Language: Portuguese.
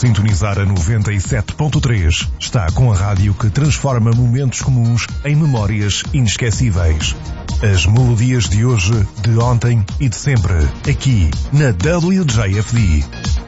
sintonizar a 97.3, está com a rádio que transforma momentos comuns em memórias inesquecíveis. As melodias de hoje, de ontem e de sempre, aqui na WJFD.